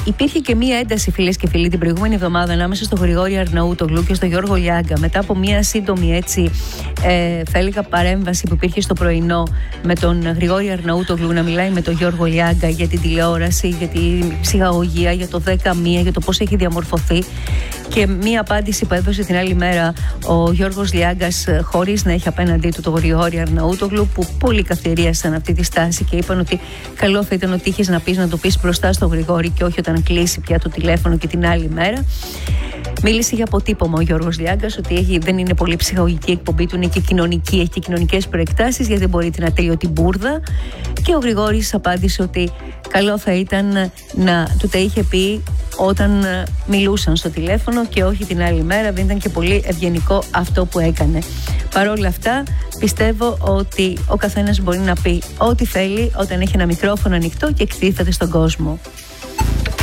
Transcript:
Υπήρχε και μία ένταση, φίλες και φίλοι, την προηγούμενη εβδομάδα ανάμεσα στο Γρηγόρη Αρναούτογλου και στο Γιώργο Λιάγκα. Μετά από μία σύντομη, έτσι, θα έλεγα, παρέμβαση που υπήρχε στο πρωινό με τον Γρηγόρη Αρναούτογλου να μιλάει με τον Γιώργο Λιάγκα για την τηλεόραση, για την ψυχαγωγία, για το 10-1, για το πώς έχει διαμορφωθεί. Και μία απάντηση που έδωσε την άλλη μέρα ο Γιώργος Λιάγκας, χωρίς να έχει απέναντί του τον Γρηγόρη Αρναούτογλου, που πολύ καθιερίασαν αυτή τη στάση και είπαν ότι καλό θα ήταν ότι είχες να πεις, να το πεις μπροστά στο Γρηγόρη και όχι όταν κλείσει πια το τηλέφωνο και την άλλη μέρα. Μίλησε για αποτύπωμα ο Γιώργος Λιάγκας, ότι δεν είναι πολύ ψυχαγωγική εκπομπή του, είναι και κοινωνική, έχει και κοινωνικές προεκτάσεις, γιατί δεν μπορεί την ατέλειωτη μπουρδα. Και ο Γρηγόρης απάντησε ότι καλό θα ήταν να του τα είχε πει όταν μιλούσαν στο τηλέφωνο και όχι την άλλη μέρα. Δεν ήταν και πολύ ευγενικό αυτό που έκανε. Παρ' όλα αυτά, πιστεύω ότι ο καθένας μπορεί να πει ό,τι θέλει όταν έχει ένα μικρόφωνο ανοιχτό και εκτίθεται στον κόσμο.